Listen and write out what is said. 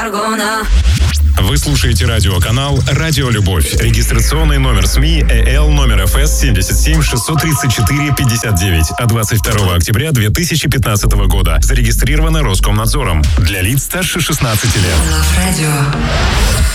Вы слушаете радиоканал «Радио Любовь». Регистрационный номер СМИ ЭЛ номер ФС 77 634 59 от 22 октября 2015 года. Зарегистрировано Роскомнадзором. Для лиц старше 16 лет.